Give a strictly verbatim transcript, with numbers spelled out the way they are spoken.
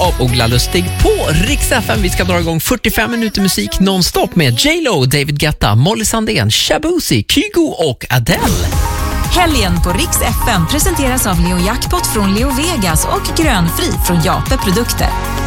av Ola Lustig på Rix F M. Vi ska dra igång fyrtiofem minuter musik nonstop med J Lo, David Guetta, Molly Sandén, Shabuzi, Kygo och Adele. Helgen på Rix F M presenteras av Leo Jackpot från Leo Vegas och Grönfri från Jape Produkter.